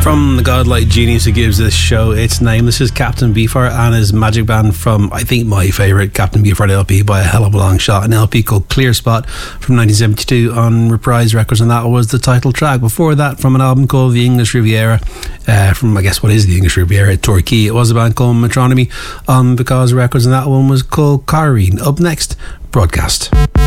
From the godlike genius who gives this show its name, this is Captain Beefheart and his magic band from, I think, my favourite Captain Beefheart LP by a hell of a long shot, an LP called Clear Spot from 1972 on Reprise Records, and that was the title track. Before that, from an album called The English Riviera, from, I guess, what is the English Riviera, Torquay, it was a band called Metronomy on Because Records, and that one was called Kyrene. Up next, Broadcast.